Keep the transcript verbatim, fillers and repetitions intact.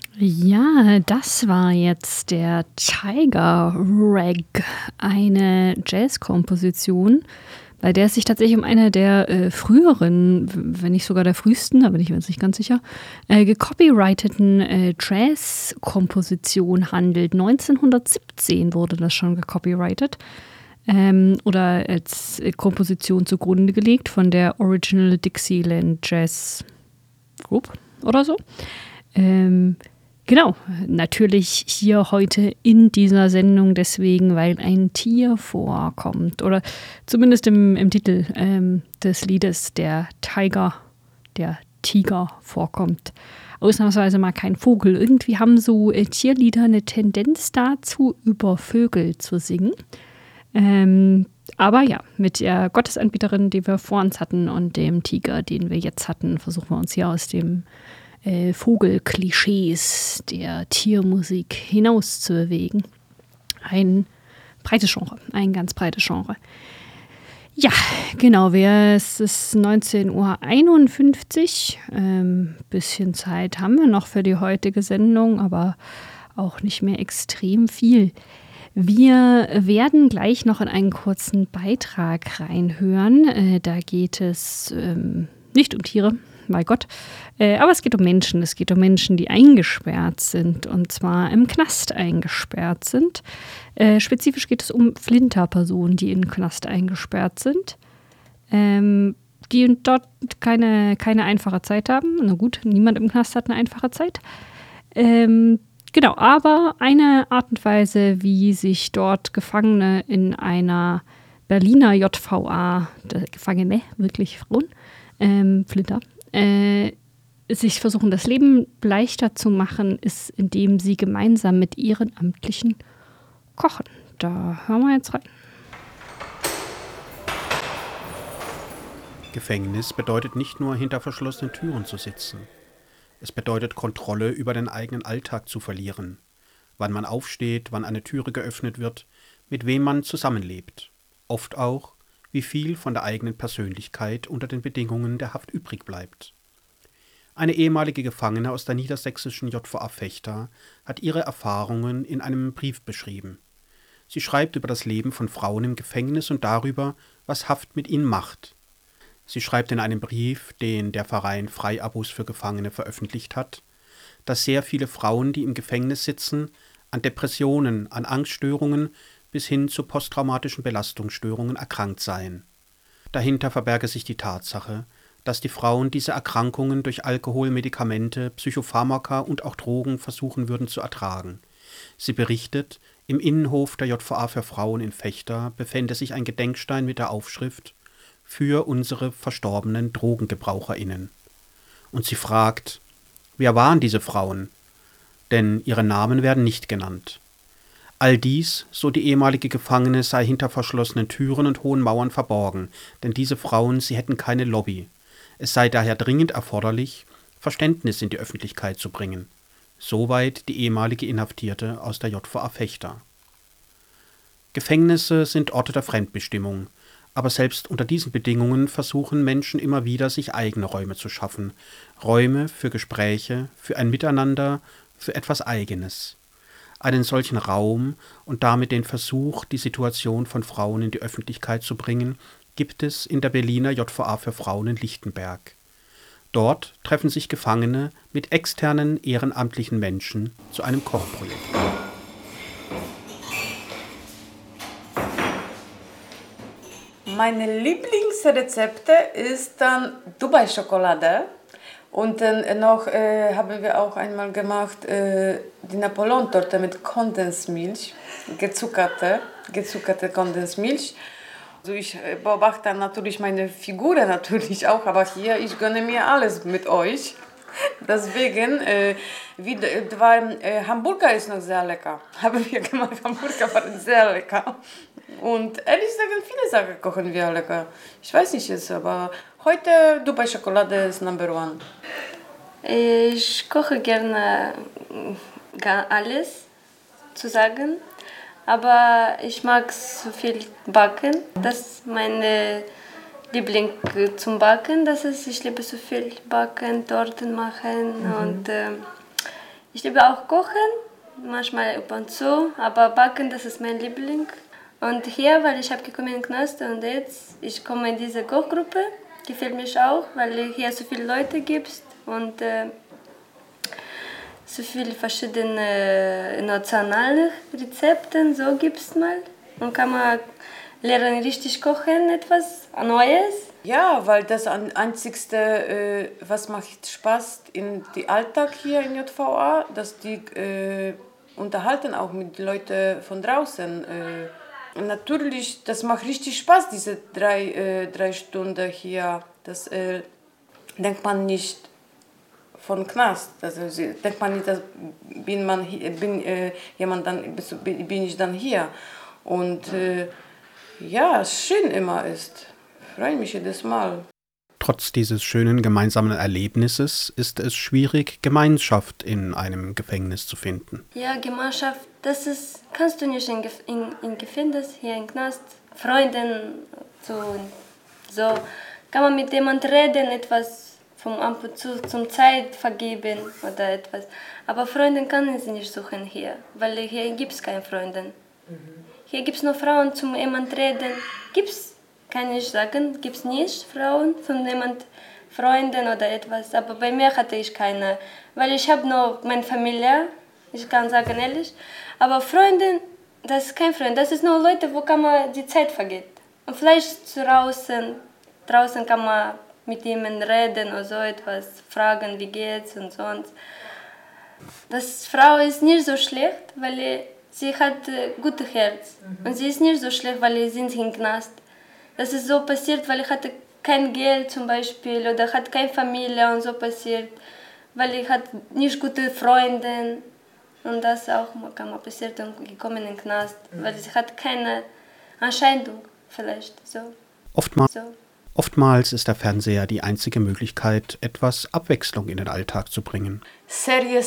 Ja, das war jetzt der Tiger Rag, eine Jazzkomposition, bei der es sich tatsächlich um eine der, äh, früheren, w wenn nicht sogar der frühesten, da bin ich mir jetzt nicht ganz sicher, äh, gecopyrighteten, äh, Jazzkomposition handelt. neunzehnhundertsiebzehn wurde das schon gecopyrightet, ähm, oder als, äh, Komposition zugrunde gelegt von der Original Dixieland Jazz Group oder so. Ähm, genau, natürlich hier heute in dieser Sendung deswegen, weil ein Tier vorkommt oder zumindest im im Titel, ähm, des Liedes der Tiger der Tiger vorkommt. Ausnahmsweise mal kein Vogel. Irgendwie haben so, äh, Tierlieder 'ne Tendenz dazu, über Vögel zu singen. Ähm, aber ja, mit der Gottesanbeterin, die wir vor uns hatten und dem Tiger, den wir jetzt hatten, versuchen wir uns hier aus dem, äh, Vogelklischees der Tiermusik hinauszubewegen. Ein breites Genre, ein ganz breites Genre. Ja, genau, wir es ist neunzehn Uhr einundfünfzig. Ähm, bisschen Zeit haben wir noch für die heutige Sendung, aber auch nicht mehr extrem viel. Wir werden gleich noch in einen kurzen Beitrag reinhören. Äh, da geht es, ähm, nicht um Tiere, mein Gott, äh, aber es geht um Menschen. Es geht um Menschen, die eingesperrt sind und zwar im Knast eingesperrt sind. Äh, spezifisch geht es um Flinterpersonen, die in Knast eingesperrt sind, ähm, die dort keine keine einfache Zeit haben. Na gut, niemand im Knast hat 'ne einfache Zeit. Ähm, genau, aber eine Art und Weise, wie sich dort Gefangene in einer Berliner J V A, d Gefangene, wirklich Frauen, ähm, Flinter, äh, sich versuchen, das Leben leichter zu machen, ist, indem sie gemeinsam mit Ehrenamtlichen kochen. Da hören wir jetzt rein. Gefängnis bedeutet nicht nur, hinter verschlossenen Türen zu sitzen. Es bedeutet, Kontrolle über den eigenen Alltag zu verlieren. Wann man aufsteht, wann eine Türe geöffnet wird, mit wem man zusammenlebt. Oft auch, wie viel von der eigenen Persönlichkeit unter den Bedingungen der Haft übrig bleibt. Eine ehemalige Gefangene aus der niedersächsischen J V A Vechta hat ihre Erfahrungen in einem Brief beschrieben. Sie schreibt über das Leben von Frauen im Gefängnis und darüber, was Haft mit ihnen macht. Sie schreibt in einem Brief, den der Verein Freiabos für Gefangene veröffentlicht hat, dass sehr viele Frauen, die im Gefängnis sitzen, an Depressionen, an Angststörungen bis hin zu posttraumatischen Belastungsstörungen erkrankt seien. Dahinter verberge sich die Tatsache, dass die Frauen diese Erkrankungen durch Alkohol, Medikamente, Psychopharmaka und auch Drogen versuchen würden zu ertragen. Sie berichtet, im Innenhof der J V A für Frauen in Vechta befände sich ein Gedenkstein mit der Aufschrift „Für unsere verstorbenen DrogengebraucherInnen". Und sie fragt, wer waren diese Frauen? Denn ihre Namen werden nicht genannt. All dies, so die ehemalige Gefangene, sei hinter verschlossenen Türen und hohen Mauern verborgen, denn diese Frauen, sie hätten keine Lobby. Es sei daher dringend erforderlich, Verständnis in die Öffentlichkeit zu bringen. Soweit die ehemalige Inhaftierte aus der J V A Vechta. Gefängnisse sind Orte der Fremdbestimmung, aber selbst unter diesen Bedingungen versuchen Menschen immer wieder, sich eigene Räume zu schaffen. Räume für Gespräche, für ein Miteinander, für etwas Eigenes. Einen solchen Raum und damit den Versuch, die Situation von Frauen in die Öffentlichkeit zu bringen, gibt es in der Berliner J V A für Frauen in Lichtenberg. Dort treffen sich Gefangene mit externen ehrenamtlichen Menschen zu einem Kochprojekt. Meine Lieblingsrezepte ist dann Dubai-Schokolade und dann noch äh, haben wir auch einmal gemacht äh, die Napoleon-Torte mit Kondensmilch, gezuckerte, gezuckerte Kondensmilch. Also ich beobachte natürlich meine Figur natürlich auch, aber hier, ich gönne mir alles mit euch. Deswegen, äh, wie, war, äh, Hamburger ist noch sehr lecker. Haben wir gemacht, Hamburger waren sehr lecker. Und ehrlich gesagt, viele Sachen kochen wir lecker. Ich weiß nicht jetzt, aber heute Dubai-Schokolade ist Number One. Ich koche gerne gar alles, zu sagen. Aber ich mag so viel backen. Das ist meine Liebling zum Backen. Das ist, ich liebe so viel backen, Torten machen. Mhm. Und äh, Ich liebe auch kochen, manchmal ab und zu, aber backen, das ist mein Liebling. Und hier, weil ich habe gekommen in den Knast und jetzt, ich komme in diese Kochgruppe, gefällt mich auch, weil hier so viele Leute gibt und äh, so viele verschiedene nationale Rezepte, so gibt es mal. Und kann man lernen richtig kochen, etwas Neues. Ja, weil das ein- einzigste, äh, was macht Spaß in die Alltag hier in J V A, dass die äh, unterhalten auch mit Leuten von draußen. Äh, und natürlich, das macht richtig Spaß, diese drei, äh, drei Stunden hier. Das äh, denkt man nicht von Knast. Also sie- denkt man nicht, dass bin man hier, bin äh, jemand dann bin ich dann hier. Und äh, ja, es schön immer ist. Freue mich jedes Mal. Trotz dieses schönen gemeinsamen Erlebnisses ist es schwierig, Gemeinschaft in einem Gefängnis zu finden. Ja, Gemeinschaft, das ist, kannst du nicht in, Gef- in, in Gefängnis, hier in Knast, Freunden, so, so, kann man mit jemand reden, etwas vom ab und zu zum Zeit vergeben oder etwas. Aber Freunde können sie nicht suchen hier, weil hier gibt es keine Freunde. Hier gibt es nur Frauen zum jemand reden. Gibt's, kann ich sagen, gibt es nicht Frauen von jemand Freunden oder etwas. Aber bei mir hatte ich keine, weil ich habe nur meine Familie. Ich kann sagen ehrlich. Aber Freunde, das ist kein Freund. Das ist nur Leute, wo kann man die Zeit vergeht. Und vielleicht draußen, draußen kann man mit jemandem reden oder so etwas, fragen, wie geht's und sonst. Das Frau ist nicht so schlecht, weil sie hat äh, gutes Herz. Und sie ist nicht so schlecht, weil sie sind im Knast. Das ist so passiert, weil ich hatte kein Geld zum Beispiel oder hat keine Familie und so passiert, weil ich hatte nicht gute Freunde. Und das auch kann man passiert und gekommen in den Knast, weil sie hat keine Entscheidung vielleicht. So. Oftmals, So. oftmals ist der Fernseher die einzige Möglichkeit, etwas Abwechslung in den Alltag zu bringen. Serie